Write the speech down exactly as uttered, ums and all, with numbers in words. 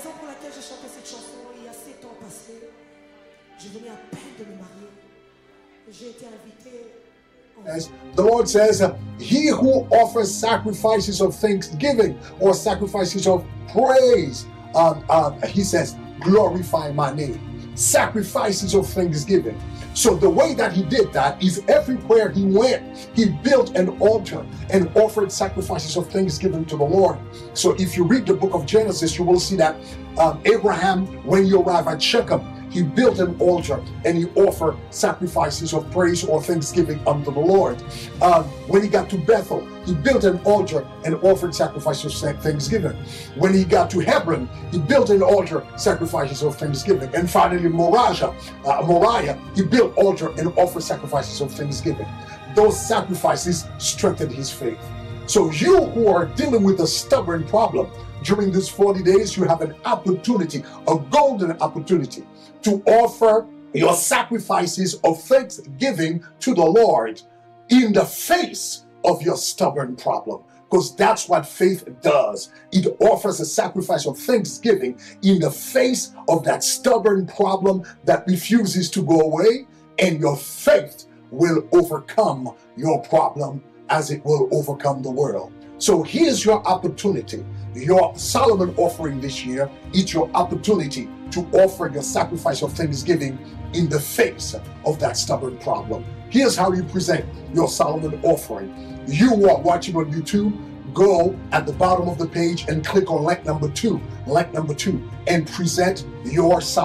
raison pour laquelle j'ai chanté cette chanson, il y a sept ans passés, je venais à peine de me marier. J'ai été invitée. As the Lord says, uh, he who offers sacrifices of thanksgiving or sacrifices of praise, um, uh, he says, glorify my name. Sacrifices of thanksgiving. So the way that he did that is everywhere he went, he built an altar and offered sacrifices of thanksgiving to the Lord. So if you read the book of Genesis, you will see that um, Abraham, when you arrive at Shechem, he built an altar and he offered sacrifices of praise or thanksgiving unto the Lord. Um, when he got to Bethel, he built an altar and offered sacrifices of thanksgiving. When he got to Hebron, he built an altar, sacrifices of thanksgiving. And finally, Moriah, uh, Moriah, he built altar and offered sacrifices of thanksgiving. Those sacrifices strengthened his faith. So you who are dealing with a stubborn problem, during these forty days, you have an opportunity, a golden opportunity, to offer your sacrifices of thanksgiving to the Lord in the face of your stubborn problem. Because that's what faith does. It offers a sacrifice of thanksgiving in the face of that stubborn problem that refuses to go away, and your faith will overcome your problem as it will overcome the world. So here's your opportunity. Your Solomon offering this year is your opportunity to offer your sacrifice of thanksgiving in the face of that stubborn problem. Here's how you present your Solomon offering. You who are watching on YouTube, go at the bottom of the page and click on link number two, link number two, and present your Solomon